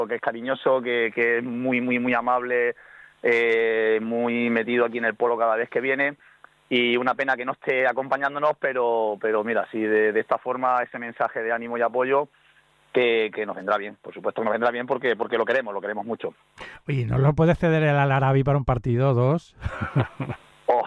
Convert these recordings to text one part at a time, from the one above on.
que es cariñoso, que es muy amable, muy metido aquí en el pueblo cada vez que viene. Y una pena que no esté acompañándonos, pero mira, sí, de esta forma, ese mensaje de ánimo y apoyo que nos vendrá bien. Por supuesto que nos vendrá bien porque lo queremos mucho. Oye, ¿no lo puede ceder el Al-Arabi para un partido o dos? Oh,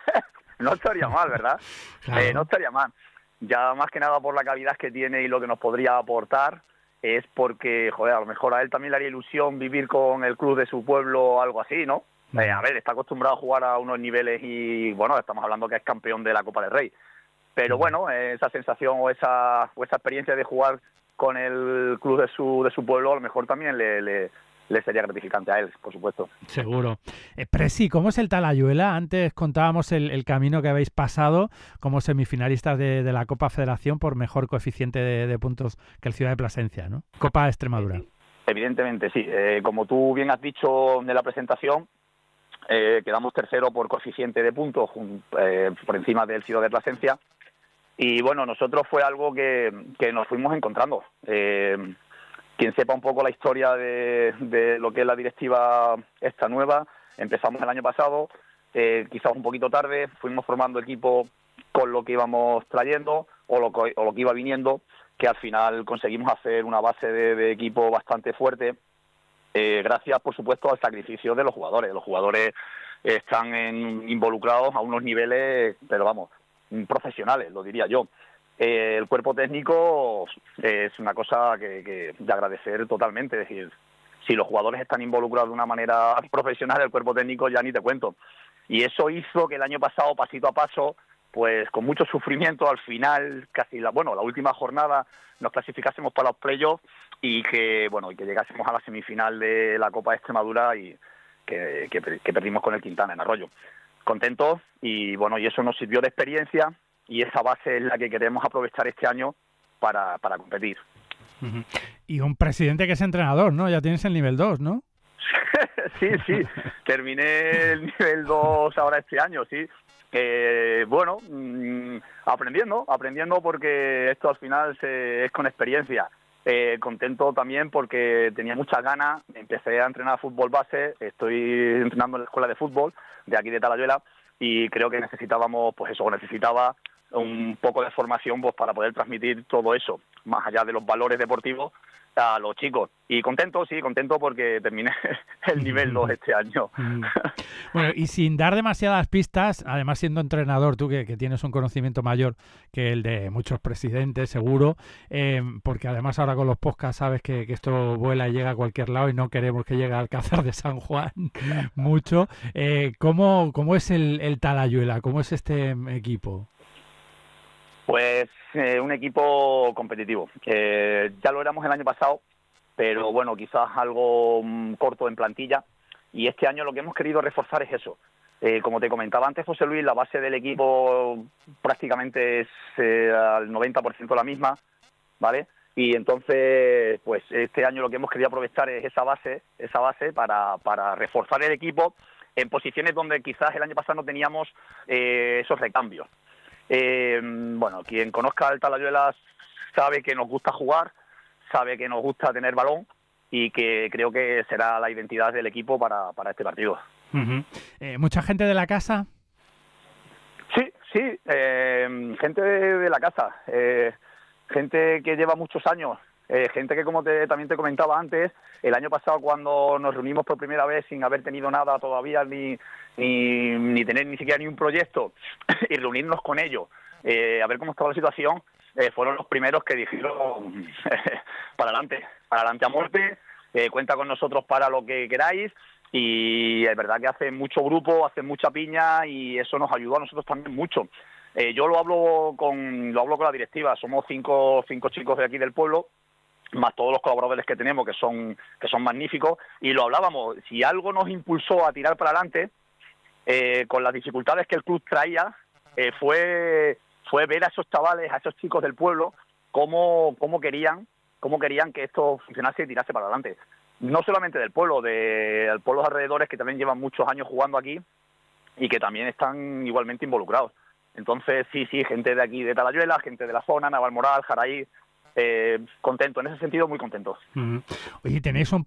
no estaría mal, ¿verdad? Claro. No estaría mal. Ya más que nada por la calidad que tiene y lo que nos podría aportar, es porque, joder, a lo mejor a él también le haría ilusión vivir con el club de su pueblo o algo así, ¿no? A ver, está acostumbrado a jugar a unos niveles y, bueno, estamos hablando que es campeón de la Copa del Rey. Pero bueno, esa sensación o esa experiencia de jugar con el club de su pueblo a lo mejor también le sería gratificante a él, por supuesto. Seguro. Presi, ¿cómo es el Talayuela? Antes contábamos el camino que habéis pasado como semifinalistas de la Copa Federación por mejor coeficiente de puntos que el Ciudad de Plasencia, ¿no? Copa Extremadura. Evidentemente, sí. Como tú bien has dicho en la presentación, quedamos tercero por coeficiente de puntos por encima del Ciudad de Plasencia. Y bueno, nosotros fue algo que nos fuimos encontrando. Quien sepa un poco la historia de lo que es la directiva esta nueva, empezamos el año pasado, quizás un poquito tarde, fuimos formando equipo con lo que íbamos trayendo o lo que iba viniendo, que al final conseguimos hacer una base de equipo bastante fuerte, gracias, por supuesto, al sacrificio de los jugadores. Los jugadores están involucrados a unos niveles, pero vamos, profesionales, lo diría yo. El cuerpo técnico es una cosa que de agradecer totalmente. Es decir, si los jugadores están involucrados de una manera profesional, el cuerpo técnico ya ni te cuento. Y eso hizo que el año pasado, pasito a paso, pues con mucho sufrimiento, al final, casi la última jornada, nos clasificásemos para los playoffs y que llegásemos a la semifinal de la Copa de Extremadura y que perdimos con el Quintana en Arroyo. Contentos y eso nos sirvió de experiencia y esa base es la que queremos aprovechar este año para competir. Uh-huh. Y un presidente que es entrenador, ¿no? Ya tienes el nivel 2, ¿no? Sí, terminé el nivel 2 ahora este año, sí. Aprendiendo porque esto al final es con experiencia. Contento también porque tenía muchas ganas, empecé a entrenar fútbol base, estoy entrenando en la escuela de fútbol de aquí de Talayuela y creo que necesitaba un poco de formación pues para poder transmitir todo eso, más allá de los valores deportivos, a los chicos. Y contento porque terminé el nivel 2 este año. Bueno, y sin dar demasiadas pistas, además siendo entrenador, tú que tienes un conocimiento mayor que el de muchos presidentes, seguro, porque además ahora con los podcasts sabes que esto vuela y llega a cualquier lado y no queremos que llegue al Alcázar de San Juan mucho. ¿Cómo es el Talayuela? ¿Cómo es este equipo? Pues un equipo competitivo. Ya lo éramos el año pasado, pero bueno, quizás algo corto en plantilla. Y este año lo que hemos querido reforzar es eso. Como te comentaba antes, José Luis, la base del equipo prácticamente es al 90% la misma, ¿vale? Y entonces, pues este año lo que hemos querido aprovechar es esa base para reforzar el equipo en posiciones donde quizás el año pasado no teníamos esos recambios. Quien conozca el Talayuela sabe que nos gusta jugar, sabe que nos gusta tener balón y que creo que será la identidad del equipo para este partido. Uh-huh. ¿Mucha gente de la casa? Sí, gente de la casa, gente que lleva muchos años, gente que también te comentaba antes, el año pasado cuando nos reunimos por primera vez sin haber tenido nada todavía ni tener ni siquiera ni un proyecto y reunirnos con ellos, a ver cómo estaba la situación, fueron los primeros que dijeron para adelante a muerte, cuenta con nosotros para lo que queráis. Y es verdad que hace mucho grupo, hace mucha piña y eso nos ayudó a nosotros también mucho. Yo lo hablo con la directiva, somos cinco chicos de aquí del pueblo, más todos los colaboradores que tenemos que son magníficos, y lo hablábamos, si algo nos impulsó a tirar para adelante, con las dificultades que el club traía, fue ver a esos chavales, a esos chicos del pueblo, cómo querían que esto funcionase y tirase para adelante. No solamente del pueblo, de pueblos alrededores que también llevan muchos años jugando aquí y que también están igualmente involucrados. Entonces, sí, gente de aquí de Talayuela, gente de la zona, Navalmoral, Jaraí, contento, en ese sentido muy contento. Oye, tenéis un